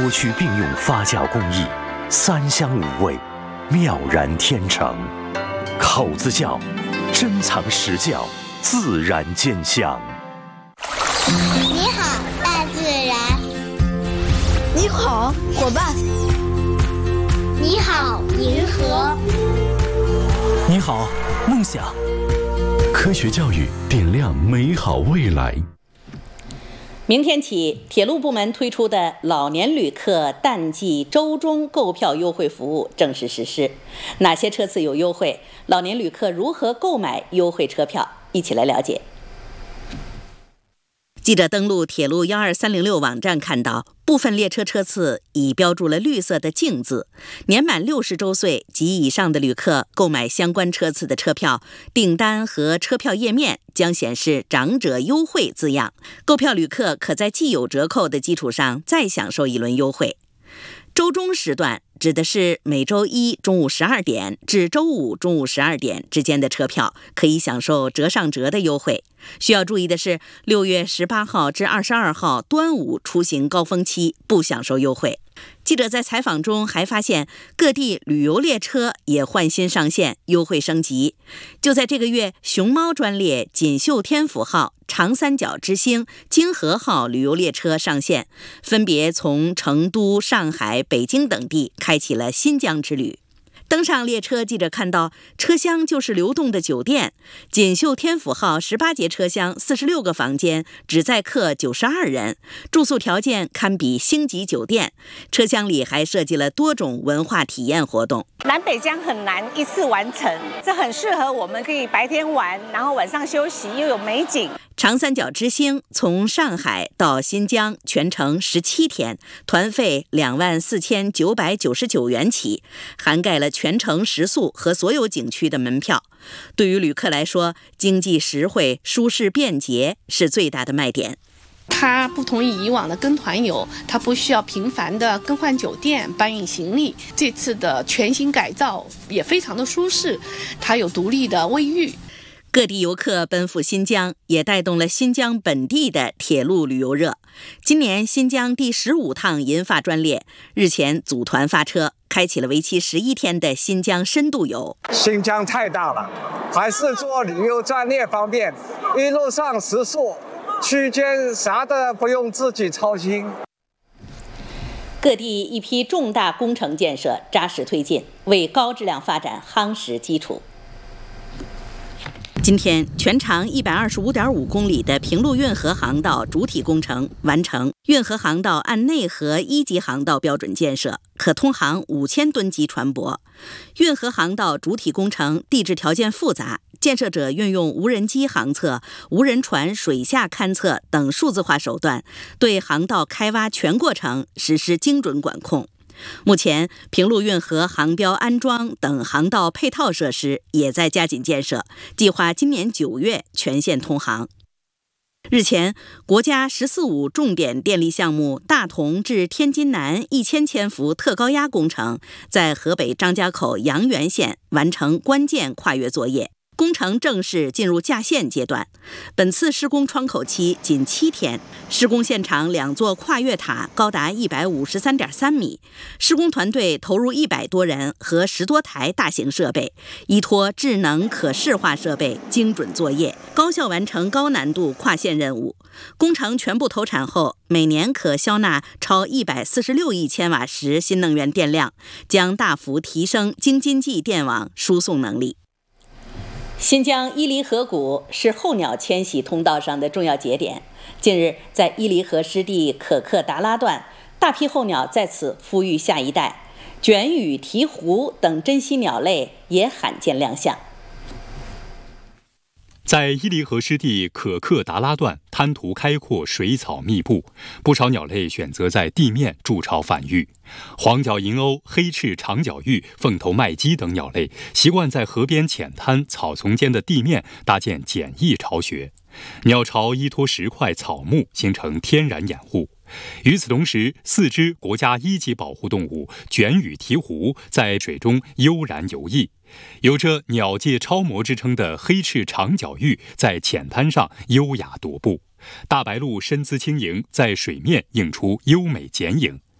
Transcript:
多区并用发酵工艺，3香5味，妙然天成。口子窖，珍藏实窖，自然见香。 你好，大自然。 你好，伙伴。 你好，银河。 你好，梦想。 科学教育点亮美好未来。 明天起，铁路部门推出的老年旅客淡季周中购票优惠服务正式实施。哪些车次有优惠？老年旅客如何购买优惠车票？一起来了解。记者登录铁路12306网站看到，部分列车车次已标注了绿色的净字，年满60周岁及以上的旅客购买相关车次的车票，订单和车票页面将显示长者优惠字样，购票旅客可在既有折扣的基础上再享受一轮优惠。周中时段指的是每周一中午12点至周五中午12点之间的车票，可以享受折上折的优惠。需要注意的是，6月18号至22号端午出行高峰期不享受优惠。记者在采访中还发现，各地旅游列车也换新上线，优惠升级。就在这个月，熊猫专列锦绣天府号、长三角之星、京河号旅游列车上线，分别从成都、上海、北京等地开启了新疆之旅。登上列车，记者看到车厢就是流动的酒店。锦绣天府号18节车厢，46个房间，只载客92人，住宿条件堪比星级酒店。车厢里还设计了多种文化体验活动。 南北疆很难一次完成，这很适合我们可以白天玩，然后晚上休息，又有美景。 长三角之星从上海到新疆全程17天，团费24999元起，涵盖了全程食宿和所有景区的门票。对于旅客来说，经济实惠、舒适便捷是最大的卖点。 它不同于以往的跟团游，它不需要频繁的更换酒店、搬运行李。这次的全新改造也非常的舒适，它有独立的卫浴。 各地游客奔赴新疆，也带动了新疆本地的铁路旅游热。今年新疆第15趟银发专列日前组团发车，开启了为期11天的新疆深度游。 新疆太大了，还是做旅游专列方便，一路上食宿、区间啥的不用自己操心。 各地一批重大工程建设扎实推进，为高质量发展夯实基础。今天，全长125.5公里的平陆运河航道主体工程完成。运河航道按内河1级航道标准建设，可通航5000吨级船舶。运河航道主体工程地质条件复杂，建设者运用无人机航测、无人船水下勘测等数字化手段，对航道开挖全过程实施精准管控。目前，平陆运河航标安装等航道配套设施也在加紧建设，计划今年9月全线通航。日前，国家“14·5”重点电力项目大同至天津南1000千伏特高压工程在河北张家口阳原县完成关键跨越作业，工程正式进入架线阶段。本次施工窗口期仅7天，施工现场2座跨越塔高达153.3米，施工团队投入100多人和10多台大型设备，依托智能可视化设备精准作业，高效完成高难度跨线任务。工程全部投产后，每年可销纳超146亿千瓦时新能源电量，将大幅提升京津冀电网输送能力。新疆伊犁河谷是候鸟迁徙通道上的重要节点。近日，在伊犁河湿地可克达拉段，大批候鸟在此孵育下一代，卷羽鹈鹕等珍稀鸟类也罕见亮相。 在伊犁河湿地可克达拉段，滩涂开阔，水草密布，不少鸟类选择在地面筑巢繁育。黄角银鸥、黑翅长角鹬、凤头麦鸡等鸟类习惯在河边浅滩、草丛间的地面搭建简易巢穴，鸟巢依托石块、草木形成天然掩护。与此同时，4只国家1级保护动物卷羽鹈鹕在水中悠然游弋。有着鸟界超模之称的黑翅长角鹬在浅滩上优雅踱步，大白鹭身姿轻盈，在水面映出优美剪影。